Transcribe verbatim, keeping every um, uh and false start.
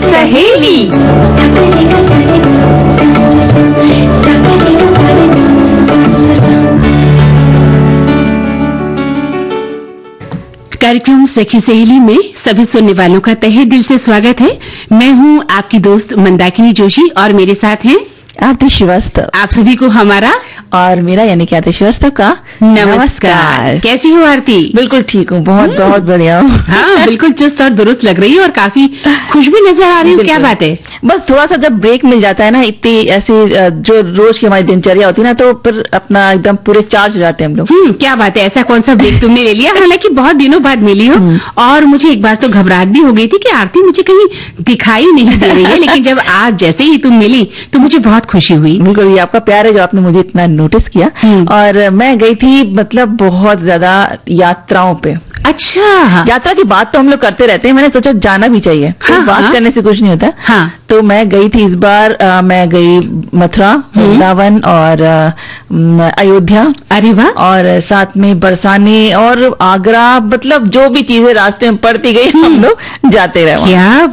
सहेली। कार्यक्रम सखी सहेली में सभी सुनने वालों का तहे दिल से स्वागत है। मैं हूं आपकी दोस्त मंदाकिनी जोशी और मेरे साथ हैं आरती श्रीवास्तव। आप सभी को हमारा और मेरा यानी कि आरती श्रीवास्तव का नमस्कार। नमस्कार। कैसी हो आरती? बिल्कुल ठीक हूँ, बहुत बहुत बढ़िया हूँ। हाँ, बिल्कुल चुस्त और दुरुस्त लग रही है और काफी खुश भी नजर आ रही हूँ। क्या बात है? बस थोड़ा सा जब ब्रेक मिल जाता है ना, इतनी ऐसी जो रोज की हमारी दिनचर्या होती है ना, तो फिर अपना एकदम पूरे चार्ज हो जाते हैं हम लोग। हम्म, क्या बात है, ऐसा कौन सा ब्रेक तुमने ले लिया? हालांकि बहुत दिनों बाद मिली हो और मुझे एक बार तो घबराहट भी हो गई थी कि आरती मुझे कहीं दिखाई नहीं दे रही है, लेकिन जब आज जैसे ही तुम मिली तो मुझे बहुत खुशी हुई। बिल्कुल, ये आपका प्यार है जो आपने मुझे इतना नोटिस किया। और मैं गई थी मतलब बहुत ज्यादा यात्राओं पे। अच्छा, यात्रा की बात तो हम लोग करते रहते हैं, मैंने सोचा जाना भी चाहिए। हाँ, तो बात हाँ, करने से कुछ नहीं होता। हाँ। तो मैं गई थी इस बार, आ, मैं गई मथुरा, वृंदावन और आ, म, अयोध्या। अरे वाह। और साथ में बरसाने और आगरा, मतलब जो भी चीजें रास्ते में पड़ती गई हम लोग जाते रहे। क्या